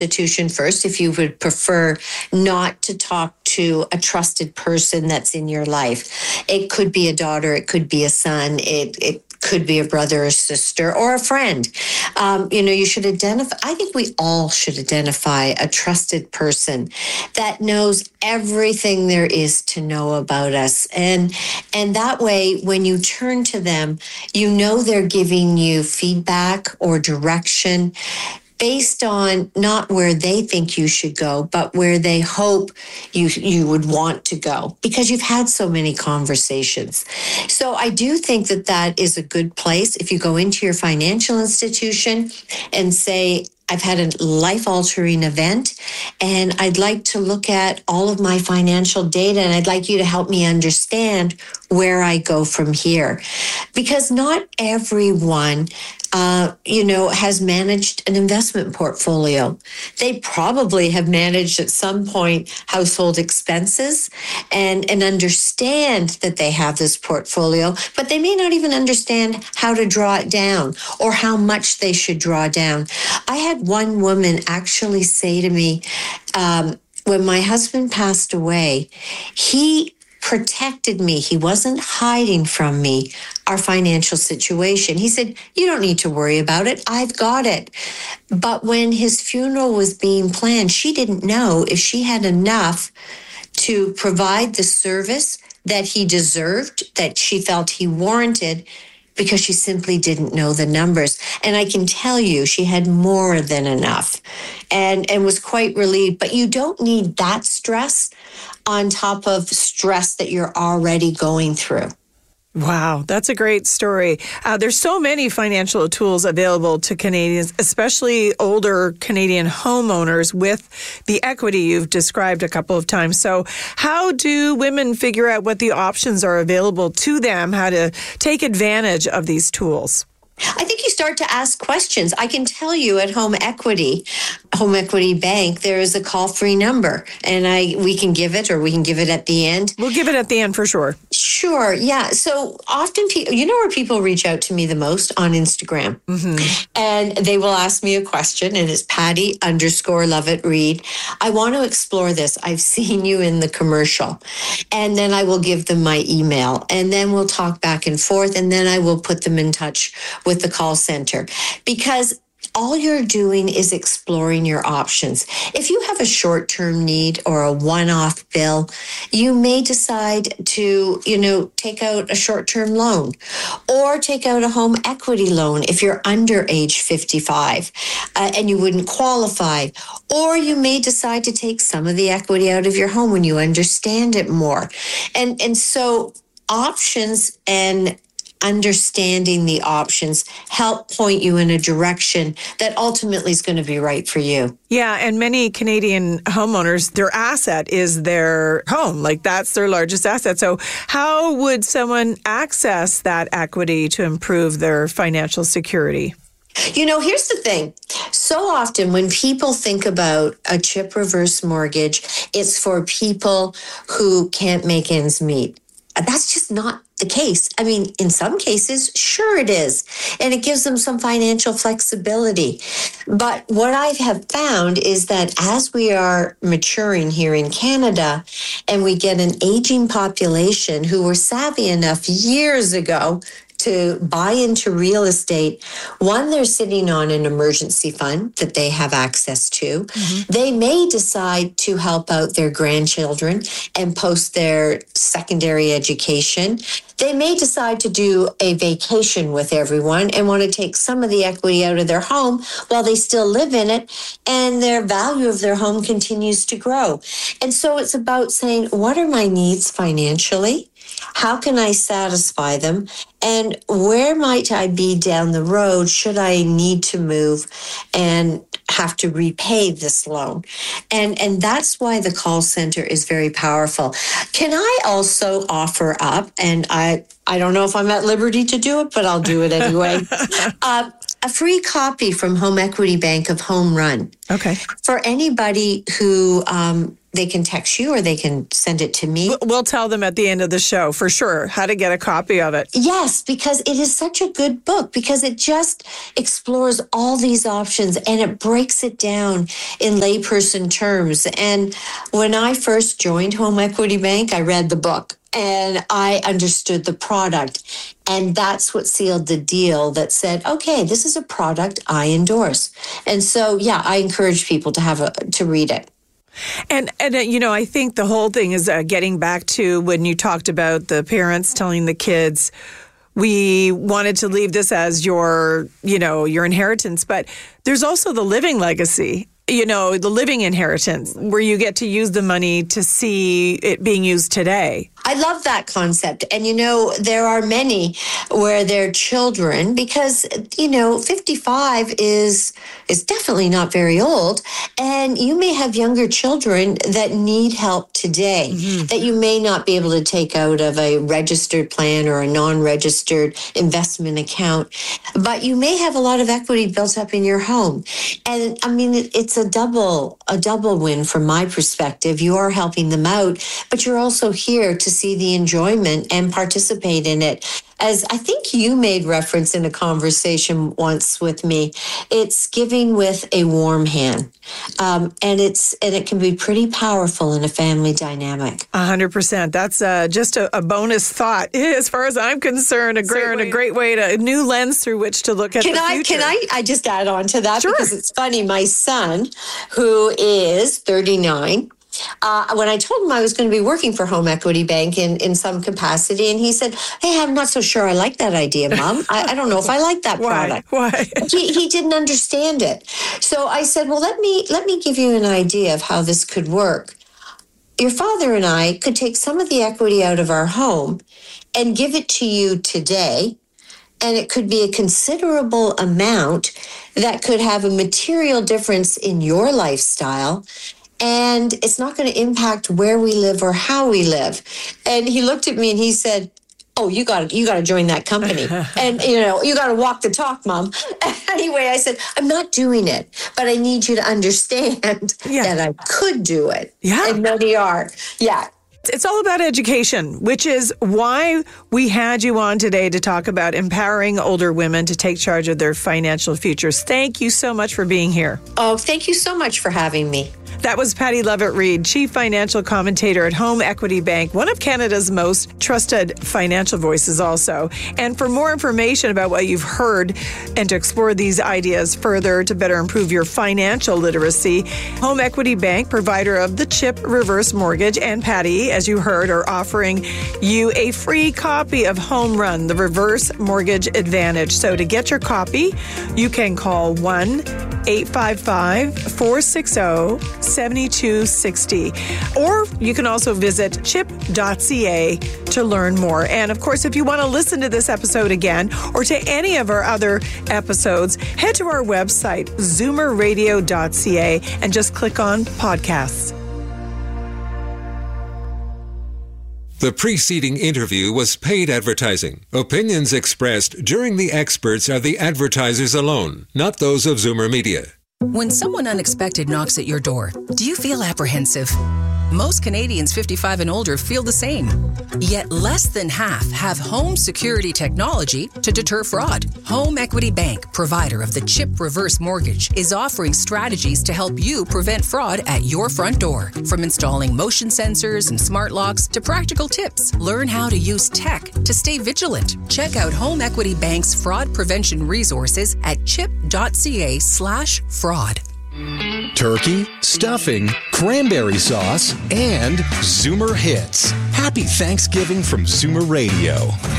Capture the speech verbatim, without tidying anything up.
institution first if you would prefer not to talk to a trusted person that's in your life. It could be a daughter, it could be a son, it, it could be a brother or sister or a friend. Um, you know, you should identify, I think we all should identify a trusted person that knows everything there is to know about us. And, and that way, when you turn to them, you know they're giving you feedback or direction based on not where they think you should go, but where they hope you you would want to go, because you've had so many conversations. So I do think that that is a good place. If you go into your financial institution and say, I've had a life-altering event, and I'd like to look at all of my financial data, and I'd like you to help me understand where I go from here. Because not everyone, uh, you know, has managed an investment portfolio. They probably have managed at some point household expenses and, and understand that they have this portfolio, but they may not even understand how to draw it down or how much they should draw down. I had one woman actually say to me, um, when my husband passed away, he protected me. He wasn't hiding from me our financial situation. He said, you don't need to worry about it. I've got it. But when his funeral was being planned, she didn't know if she had enough to provide the service that he deserved, that she felt he warranted, because she simply didn't know the numbers. And I can tell you, she had more than enough and, and was quite relieved. But you don't need that stress on top of stress that you're already going through. Wow, that's a great story. Uh, there's so many financial tools available to Canadians, especially older Canadian homeowners, with the equity you've described a couple of times. So how do women figure out what the options are available to them, how to take advantage of these tools? I think you start to ask questions. I can tell you at Home Equity, Home Equity Bank, there is a call-free number, and I we can give it, or we can give it at the end. We'll give it at the end for sure. Sure, yeah. So often, people, you know where people reach out to me the most? On Instagram. Mm-hmm. And they will ask me a question, and it's Patty underscore Lovett Reed. I want to explore this. I've seen you in the commercial. And then I will give them my email, and then we'll talk back and forth, and then I will put them in touch with the call center, because all you're doing is exploring your options. If you have a short-term need or a one-off bill, you may decide to, you know, take out a short-term loan or take out a home equity loan if you're under age fifty-five uh, and you wouldn't qualify. Or you may decide to take some of the equity out of your home when you understand it more. And, and so options and understanding the options help point you in a direction that ultimately is going to be right for you. Yeah, and many Canadian homeowners, their asset is their home. Like, that's their largest asset. So how would someone access that equity to improve their financial security? You know, here's the thing. So often when people think about a chip reverse mortgage, it's for people who can't make ends meet. That's just not the case. I mean, in some cases, sure it is. And it gives them some financial flexibility. But what I have found is that as we are maturing here in Canada and we get an aging population who were savvy enough years ago to buy into real estate, one, they're sitting on an emergency fund that they have access to. Mm-hmm. They may decide to help out their grandchildren and post their secondary education. They may decide to do a vacation with everyone and want to take some of the equity out of their home while they still live in it, and their value of their home continues to grow. And so it's about saying, what are my needs financially? How can I satisfy them? And where might I be down the road should I need to move and have to repay this loan? And, and that's why the call center is very powerful. Can I also offer up, and I, I don't know if I'm at liberty to do it, but I'll do it anyway. uh, a free copy from Home Equity Bank of Home Run. Okay. For anybody who um, they can text you or they can send it to me. We'll tell them at the end of the show for sure how to get a copy of it. Yes, because it is such a good book because it just explores all these options and it breaks it down in layperson terms. And when I first joined Home Equity Bank, I read the book and I understood the product. And that's what sealed the deal that said, okay, this is a product I endorse. And so, yeah, I encourage people to have a, to read it. And, and uh, you know, I think the whole thing is uh, getting back to when you talked about the parents telling the kids, we wanted to leave this as your, you know, your inheritance. But there's also the living legacy, you know, the living inheritance where you get to use the money to see it being used today. I love that concept. And, you know, there are many where their children, because, you know, fifty-five is is definitely not very old. And you may have younger children that need help today mm-hmm. that you may not be able to take out of a registered plan or a non-registered investment account. But you may have a lot of equity built up in your home. And, I mean, it's a double, a double win from my perspective. You are helping them out, but you're also here to see the enjoyment and participate in it. As I think you made reference in a conversation once with me, it's giving with a warm hand. Um, and it's and it can be pretty powerful in a family dynamic. A hundred percent. That's uh, just a, a bonus thought. As far as I'm concerned, a great, a great way to, a new lens through which to look at can the I, future. Can I, I just add on to that? Sure. Because it's funny. My son, who is thirty-nine, Uh, when I told him I was going to be working for Home Equity Bank in, in some capacity, and he said, hey, I'm not so sure I like that idea, Mom. I, I don't know if I like that Why? product. Why? he, he didn't understand it. So I said, well, let me let me give you an idea of how this could work. Your father and I could take some of the equity out of our home and give it to you today, and it could be a considerable amount that could have a material difference in your lifestyle. And it's not going to impact where we live or how we live. And he looked at me and he said, oh, you got you got to join that company. And, you know, you got to walk the talk, Mom. Anyway, I said, I'm not doing it, but I need you to understand yeah. that I could do it. Yeah. And many are. Yeah. It's all about education, which is why we had you on today to talk about empowering older women to take charge of their financial futures. Thank you so much for being here. Oh, thank you so much for having me. That was Patty Levitt-Reid, Chief Financial Commentator at Home Equity Bank, one of Canada's most trusted financial voices also. And for more information about what you've heard and to explore these ideas further to better improve your financial literacy, Home Equity Bank, provider of the CHIP Reverse Mortgage, and Patty, as you heard, are offering you a free copy of Home Run, the Reverse Mortgage Advantage. So to get your copy, you can call one eight five five, four six zero, seven two six zero. Or you can also visit chip dot c a to learn more. And of course, if you want to listen to this episode again or to any of our other episodes, head to our website, zoomer radio dot c a, and just click on podcasts. The preceding interview was paid advertising. Opinions expressed during the experts are the advertisers alone, not those of Zoomer Media. When someone unexpected knocks at your door, do you feel apprehensive? Most Canadians fifty-five and older feel the same. Yet less than half have home security technology to deter fraud. Home Equity Bank, provider of the CHIP Reverse Mortgage, is offering strategies to help you prevent fraud at your front door. From installing motion sensors and smart locks to practical tips, learn how to use tech to stay vigilant. Check out Home Equity Bank's fraud prevention resources at chip dot c a slash fraud. Turkey, stuffing, cranberry sauce, and Zoomer hits. Happy Thanksgiving from Zoomer Radio.